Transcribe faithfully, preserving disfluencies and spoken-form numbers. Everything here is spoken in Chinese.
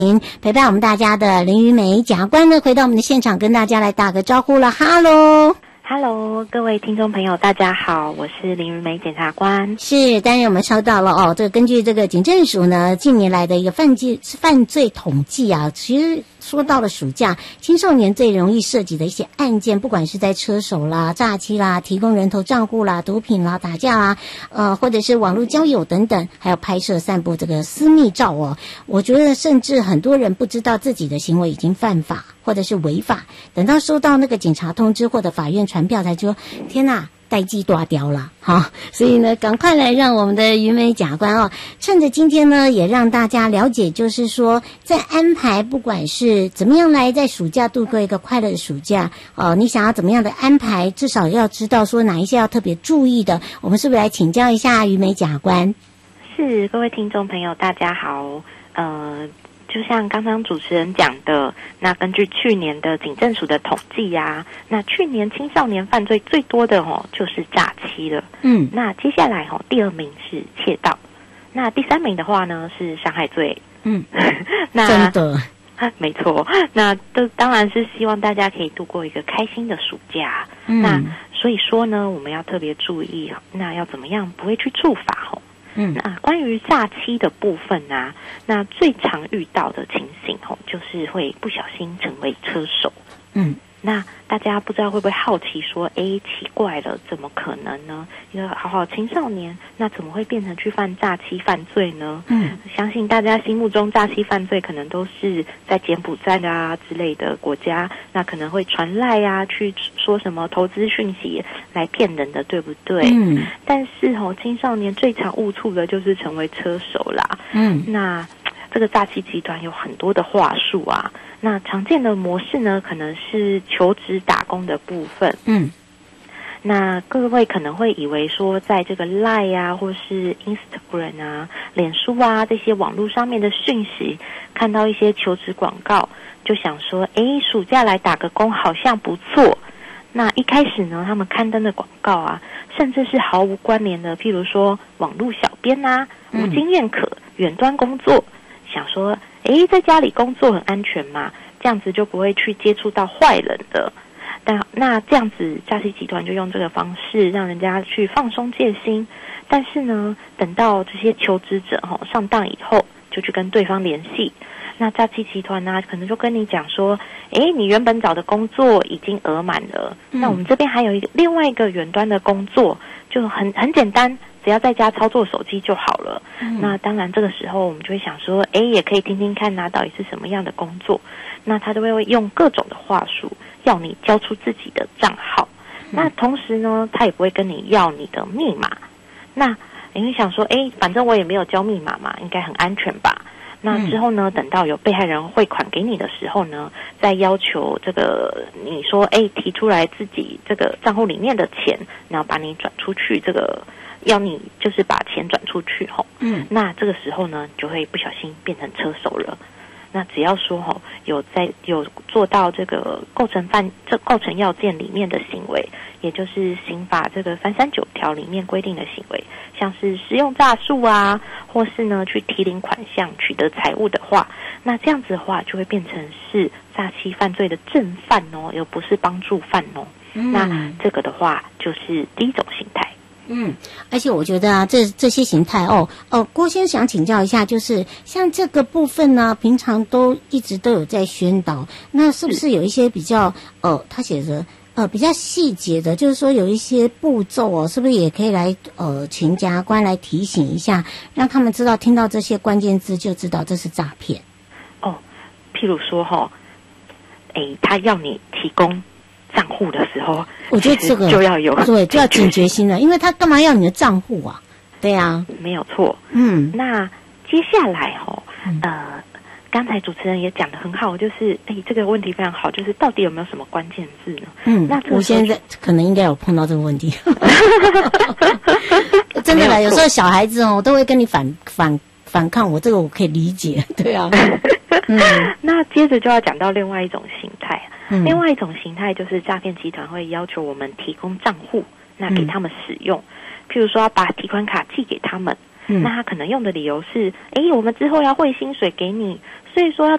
您陪伴我们大家的林于梅检察官呢，回到我们的现场，跟大家来打个招呼了。哈喽， 哈喽，各位听众朋友，大家好，我是林于梅检察官。 是，当然我们收到了哦，这个根据这个警政署呢近年来的一个犯罪犯罪统计啊，其实说到了暑假，青少年最容易涉及的一些案件，不管是在车手啦、诈欺啦、提供人头账户啦、毒品啦、打架啦，呃，或者是网络交友等等，还有拍摄、散布这个私密照哦，我觉得甚至很多人不知道自己的行为已经犯法或者是违法，等到收到那个警察通知或者法院传票才说，天哪！代际大雕了，好，所以呢，赶快来让我们的于梅检察官哦，趁着今天呢，也让大家了解，就是说，在安排不管是怎么样来在暑假度过一个快乐的暑假，哦，你想要怎么样的安排，至少要知道说哪一些要特别注意的，我们是不是来请教一下于梅检察官？ 是，各位听众朋友，大家好，呃。就像刚刚主持人讲的，那根据去年的警政署的统计啊，那去年青少年犯罪最多的哦就是诈欺了。嗯，那接下来哦第二名是窃盗，那第三名的话呢是伤害罪。嗯，那真的没错。那这当然是希望大家可以度过一个开心的暑假。嗯，那所以说呢，我们要特别注意，那要怎么样不会去触法哦。嗯，那关于诈欺的部分啊，那最常遇到的情形哦，就是会不小心成为车手。嗯，那大家不知道会不会好奇说，哎，奇怪了，怎么可能呢？一个好好青少年，那怎么会变成去犯诈欺犯罪呢？嗯，相信大家心目中诈欺犯罪可能都是在柬埔寨啊之类的国家，那可能会传赖啊，去说什么投资讯息来骗人的，对不对？嗯，但是哦，青少年最常误触的就是成为车手啦。嗯，那这个诈欺集团有很多的话术啊。那常见的模式呢，可能是求职打工的部分。嗯，那各位可能会以为说，在这个 Line 啊，或是 Instagram 啊、脸书啊这些网络上面的讯息，看到一些求职广告，就想说，诶，暑假来打个工好像不错。那一开始呢，他们刊登的广告啊，甚至是毫无关联的，譬如说网络小编啊，无经验可，远端工作，想说，诶，在家里工作很安全嘛，这样子就不会去接触到坏人的。但那这样子，诈欺集团就用这个方式让人家去放松戒心。但是呢，等到这些求职者哈、哦、上当以后，就去跟对方联系。那诈欺集团呢、啊，可能就跟你讲说，诶，你原本找的工作已经额满了，嗯、那我们这边还有一个另外一个远端的工作，就很很简单。只要在家操作手机就好了。嗯、那当然，这个时候我们就会想说，哎，也可以听听看啊，到底是什么样的工作？那他都会用各种的话术，要你交出自己的账号。嗯、那同时呢，他也不会跟你要你的密码。那你会想说，哎，反正我也没有交密码嘛，应该很安全吧？那之后呢，等到有被害人汇款给你的时候呢，再要求这个你说，哎，提出来自己这个账户里面的钱，然后把你转出去这个。要你就是把钱转出去吼，嗯，那这个时候呢，就会不小心变成车手了。那只要说吼有在有做到这个构成犯这构成要件里面的行为，也就是刑法这个三三九条里面规定的行为，像是使用诈术啊，或是呢去提领款项取得财物的话，那这样子的话就会变成是诈欺犯罪的正犯哦，而不是帮助犯哦。嗯、那这个的话就是第一种形态。 嗯，而且我觉得啊，这这些形态哦哦，郭先生想请教一下，就是像这个部分呢，平常都一直都有在宣导，那是不是有一些比较呃，他写着呃比较细节的，就是说有一些步骤哦，是不是也可以来呃请检察官来提醒一下，让他们知道听到这些关键字就知道这是诈骗哦。譬如说哈、哦，哎，他要你提供账户的时候， 我觉得这个就要有对，就要警觉心了，因为他干嘛要你的账户啊？对啊， 没有错。嗯，那接下来哦，呃，刚才主持人也讲得很好，就是哎，这个问题非常好，就是到底有没有什么关键字呢？嗯，那我现在可能应该有碰到这个问题。真的啦，有时候小孩子哦都会跟你反反反抗，我这个我可以理解。对啊， 嗯，那接着就要讲到另外一种形态。嗯、另外一种形态就是诈骗集团会要求我们提供账户，那给他们使用。嗯、譬如说，把提款卡寄给他们，嗯、那他可能用的理由是：哎，我们之后要汇薪水给你， 所以说要